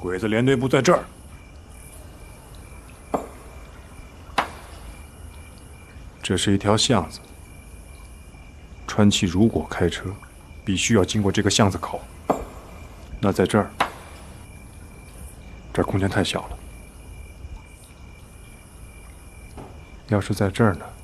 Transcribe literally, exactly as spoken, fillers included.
鬼子联队部在这儿。这是一条巷子，川崎如果开车，必须要经过这个巷子口。那在这儿，这儿空间太小了。要是在这儿呢？